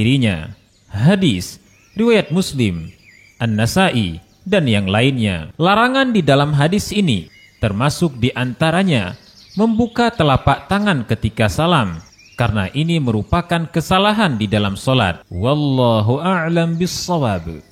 dirinya. Hadis riwayat Muslim, An-Nasa'i, dan yang lainnya. Larangan di dalam hadis ini termasuk di antaranya membuka telapak tangan ketika salam, karena ini merupakan kesalahan di dalam solat. Wallahu a'lam bis-shawab.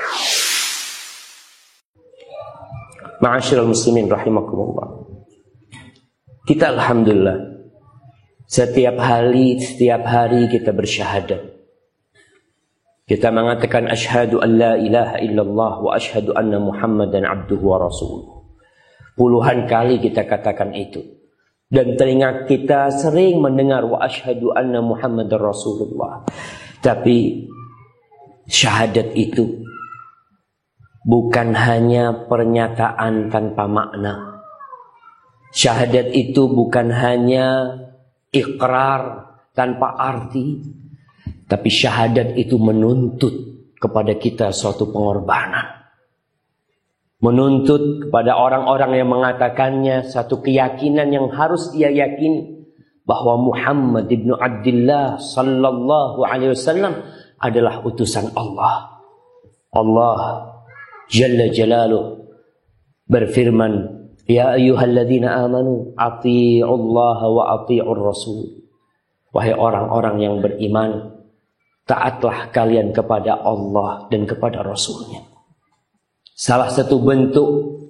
Ma'asyiral muslimin rahimakumullah. Kita alhamdulillah setiap hari kita bersyahadat. Kita mengatakan asyhadu an la ilaha illallah wa asyhadu anna Muhammadan abduhu wa rasuluh. Puluhan kali kita katakan itu. Dan telinga kita sering mendengar wa asyhadu anna Muhammadan rasulullah. Tapi syahadat itu bukan hanya pernyataan tanpa makna. Syahadat itu bukan hanya ikrar tanpa arti, tapi syahadat itu menuntut kepada kita suatu pengorbanan. Menuntut kepada orang-orang yang mengatakannya satu keyakinan yang harus dia yakini, bahwa Muhammad ibnu Abdullah sallallahu alaihi wasallam adalah utusan Allah. Allah Jalla Jalaluh berfirman, ya ayyuhalladzina amanu atii'ullaha wa atii'ur rasul. Wahai orang-orang yang beriman, taatlah kalian kepada Allah dan kepada Rasulnya. Salah satu bentuk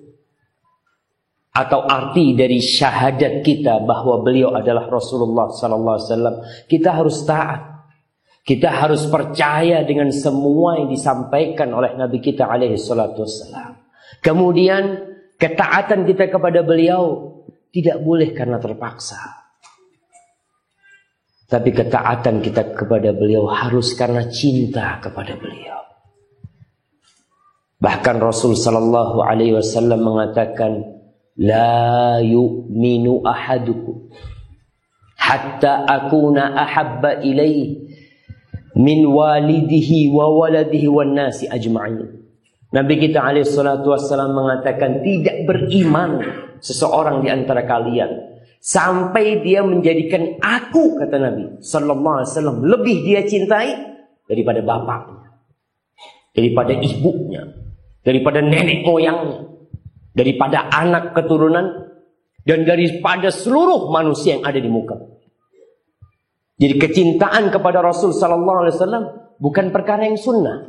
atau arti dari syahadat kita bahwa beliau adalah Rasulullah sallallahu alaihi wasallam, kita harus taat. Kita harus percaya dengan semua yang disampaikan oleh Nabi kita alaihi salatu wassalam. Kemudian ketaatan kita kepada beliau tidak boleh karena terpaksa. Tapi ketaatan kita kepada beliau harus karena cinta kepada beliau. Bahkan Rasul sallallahu alaihi wasallam mengatakan, la yu'minu ahadukum hatta akuna ahabba ilaihi min walidihi wa waladihi wan nasi ajma'in. Nabi kita alaihi salatu wassalam mengatakan, tidak beriman seseorang di antara kalian sampai dia menjadikan aku, kata Nabi sallallahu alaihi wasallam, lebih dia cintai daripada bapaknya, daripada ibunya, daripada nenek moyangnya, daripada anak keturunan, dan daripada seluruh manusia yang ada di muka. Jadi kecintaan kepada Rasul sallallahu alaihi wasallam bukan perkara yang sunnah.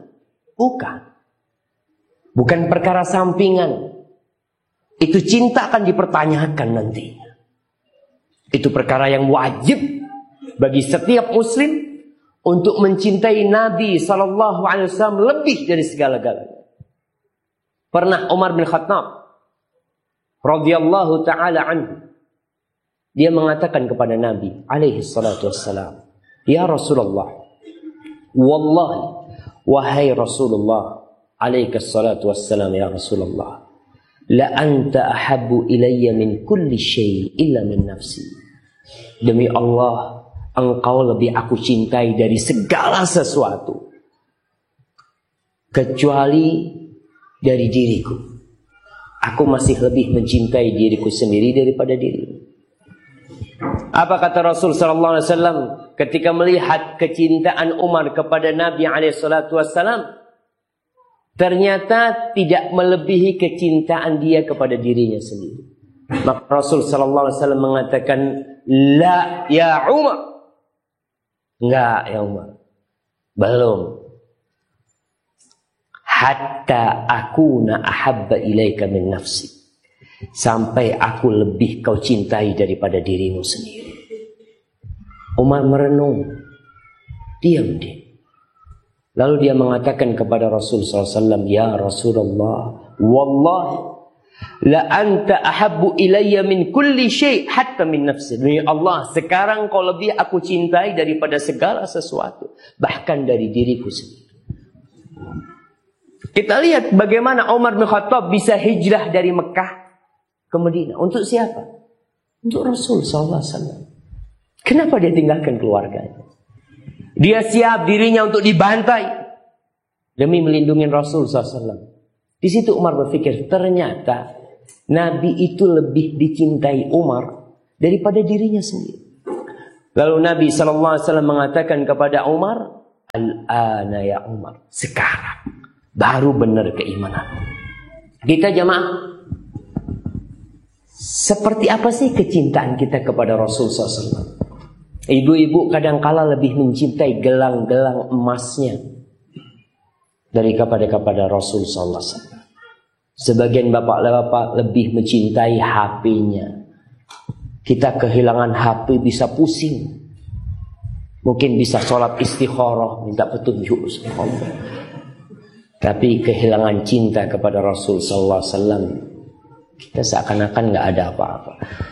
Bukan perkara sampingan. Itu cinta akan dipertanyakan nantinya. Itu perkara yang wajib bagi setiap muslim untuk mencintai Nabi sallallahu alaihi wasallam lebih dari segala-galanya. Pernah Umar bin Khattab radhiyallahu taala anhu, dia mengatakan kepada Nabi alaihi salatu wassalam, ya Rasulullah, wallahi, wahai Rasulullah alaihi salatu wassalam, ya Rasulullah, la anta ahabbu ilayya min kulli syai' illa min nafsi. Demi Allah, engkau lebih aku cintai dari segala sesuatu kecuali dari diriku. Aku masih lebih mencintai diriku sendiri daripada dirimu. Apa kata Rasul sallallahu alaihi wasallam ketika melihat kecintaan Umar kepada Nabi alaihi salatu wasallam? Ternyata tidak melebihi kecintaan dia kepada dirinya sendiri. Maka Rasul sallallahu alaihi wasallam mengatakan, la ya Umar. Enggak ya Umar. Belum. Hatta akuna ahabba ilaika min nafsi. Sampai aku lebih kau cintai daripada dirimu sendiri. Umar merenung, diam dia. Lalu dia mengatakan kepada Rasul SAW, ya Rasulullah, wallahi la anta ahabbu ilayya min kulli syai' hatta min nafsi. Demi Allah, sekarang kau lebih aku cintai daripada segala sesuatu, bahkan dari diriku sendiri. Kita lihat bagaimana Umar bin Khattab bisa hijrah dari Mekah ke Madinah. Untuk siapa? Untuk Rasul SAW. Kenapa dia tinggalkan keluarganya? Dia siap dirinya untuk dibantai demi melindungi Rasul SAW. Di situ Umar berpikir, ternyata Nabi itu lebih dicintai Umar daripada dirinya sendiri. Lalu Nabi SAW mengatakan kepada Umar, Al-ana ya Umar. Sekarang baru benar keimanan. Kita jamaah, seperti apa sih kecintaan kita kepada Rasul SAW? Ibu-ibu kadangkala lebih mencintai gelang-gelang emasnya kepada Rasul SAW. Sebagian bapak-bapak lebih mencintai HP-nya. Kita kehilangan HP bisa pusing. Mungkin bisa sholat istikharah, minta petunjuk sama Allah. Tapi kehilangan cinta kepada Rasul SAW, kita seakan-akan gak ada apa-apa.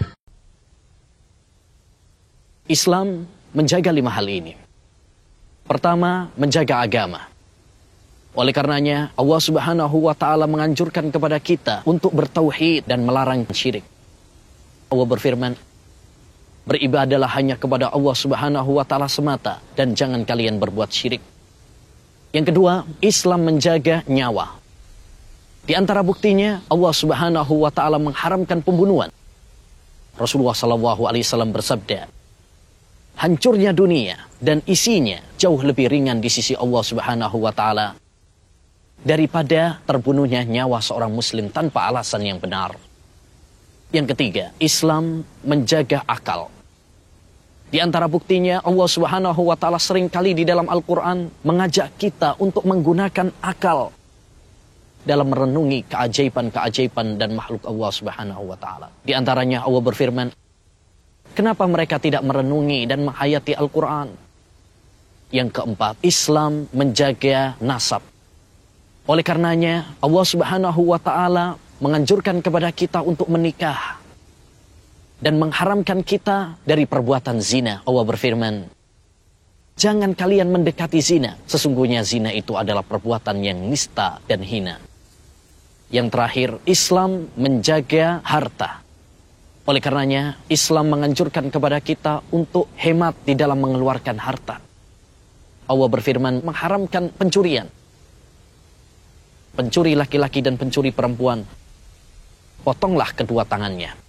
Islam menjaga 5 hal ini. Pertama, menjaga agama. Oleh karenanya, Allah Subhanahu wa Ta'ala menganjurkan kepada kita untuk bertauhid dan melarang syirik. Allah berfirman, beribadalah hanya kepada Allah Subhanahu wa Ta'ala semata dan jangan kalian berbuat syirik. Yang kedua, Islam menjaga nyawa. Di antara buktinya, Allah Subhanahu wa Ta'ala mengharamkan pembunuhan. Rasulullah SAW bersabda, hancurnya dunia dan isinya jauh lebih ringan di sisi Allah Subhanahu wa Ta'ala daripada terbunuhnya nyawa seorang muslim tanpa alasan yang benar. Yang ketiga, Islam menjaga akal. Di antara buktinya, Allah Subhanahu wa Ta'ala seringkali di dalam Al-Quran mengajak kita untuk menggunakan akal dalam merenungi keajaiban-keajaiban dan makhluk Allah Subhanahu wa Ta'ala. Di antaranya Allah berfirman, kenapa mereka tidak merenungi dan menghayati Al-Quran? Yang keempat, Islam menjaga nasab. Oleh karenanya, Allah Subhanahu wa Ta'ala menganjurkan kepada kita untuk menikah dan mengharamkan kita dari perbuatan zina. Allah berfirman, jangan kalian mendekati zina. Sesungguhnya zina itu adalah perbuatan yang nista dan hina. Yang terakhir, Islam menjaga harta. Oleh karenanya, Islam menganjurkan kepada kita untuk hemat di dalam mengeluarkan harta. Allah berfirman mengharamkan pencurian. Pencuri laki-laki dan pencuri perempuan, potonglah kedua tangannya.